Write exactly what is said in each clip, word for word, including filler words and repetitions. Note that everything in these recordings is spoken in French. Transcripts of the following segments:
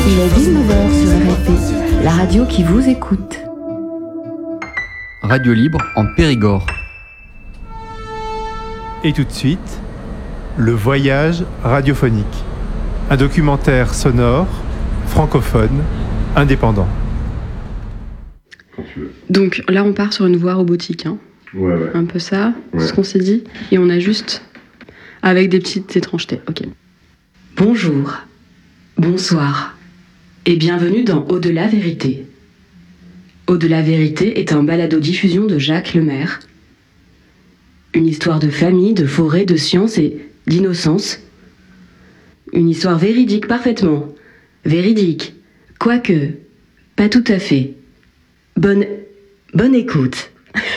Il est dix-neuf heures sur R F I, la radio qui vous écoute. Radio libre en Périgord. Et tout de suite, le voyage radiophonique. Un documentaire sonore, francophone, indépendant. Donc là, on part sur une voie robotique. Hein. Ouais, ouais. Un peu ça, Ouais. ce qu'on s'est dit. Et on a juste... Avec des petites étrangetés. Ok. Bonjour, bonsoir, et bienvenue dans Au-delà Vérité. Au-delà Vérité est un balado-diffusion de Jacques Lemaire. Une histoire de famille, de forêt, de science et d'innocence. Une histoire véridique parfaitement. Véridique. Quoique, pas tout à fait. Bonne, bonne écoute.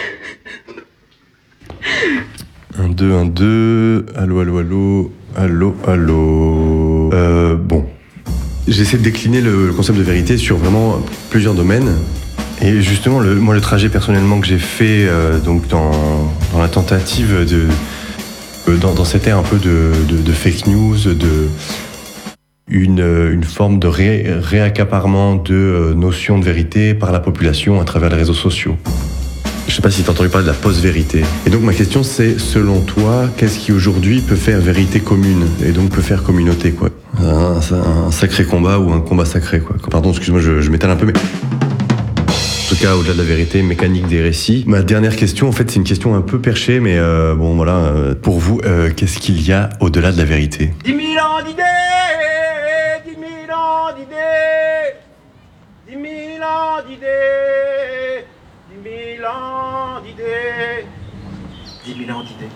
Un, deux, un, deux. Allô, allô, allô. Allô, allô. Euh, bon. J'essaie de décliner le, le concept de vérité sur vraiment plusieurs domaines. Et justement, le, moi, le trajet personnellement que j'ai fait euh, donc dans, dans la tentative de... Euh, dans, dans cette ère un peu de, de, de fake news, de... Une, une forme de ré, réaccaparement de euh, notions de vérité par la population à travers les réseaux sociaux. Je sais pas si tu as entendu parler de la post-vérité. Et donc ma question c'est, selon toi, qu'est-ce qui aujourd'hui peut faire vérité commune et donc peut faire communauté, quoi. Un, un sacré combat ou un combat sacré, quoi. Pardon, excuse-moi, je, je m'étale un peu, mais... En tout cas, au-delà de la vérité mécanique des récits. Ma dernière question, en fait, c'est une question un peu perchée, mais euh, bon, voilà. Euh, pour vous, euh, qu'est-ce qu'il y a au-delà de la vérité ? Dix mille ans d'idées, dix mille ans d'idées, dix mille ans d'idées, dix mille ans d'idées, dix mille ans d'idées.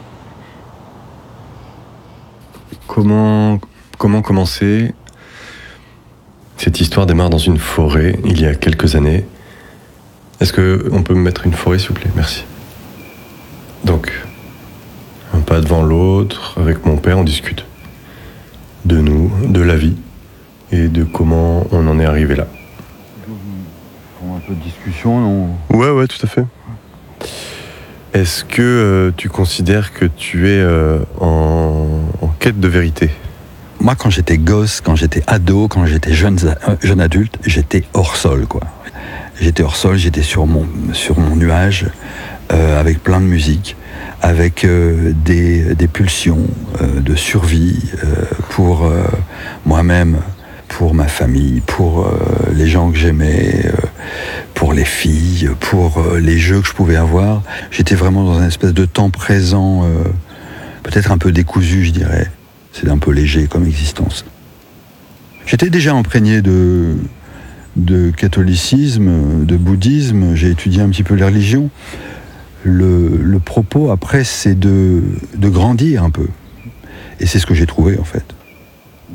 Comment, comment commencer ? Cette histoire démarre dans une forêt, il y a quelques années. Est-ce qu'on peut me mettre une forêt, s'il vous plaît ? Merci. Donc, un pas devant l'autre, avec mon père, on discute de nous, de la vie, et de comment on en est arrivé là. Un peu de discussion, non ? Ouais, ouais, tout à fait. Est-ce que euh, tu considères que tu es euh, en, en quête de vérité ? Moi, quand j'étais gosse, quand j'étais ado, quand j'étais jeune, euh, jeune adulte, j'étais hors sol, quoi. J'étais hors sol, j'étais sur mon, sur mon nuage, euh, avec plein de musique, avec euh, des, des pulsions euh, de survie euh, pour euh, moi-même, pour ma famille, pour euh, les gens que j'aimais, euh, pour les filles, pour euh, les jeux que je pouvais avoir. J'étais vraiment dans un espèce de temps présent, euh, peut-être un peu décousu, je dirais. C'est un peu léger comme existence. J'étais déjà imprégné de... de catholicisme, de bouddhisme, j'ai étudié un petit peu les religions. Le, le propos, après, c'est de, de grandir un peu. Et c'est ce que j'ai trouvé, en fait.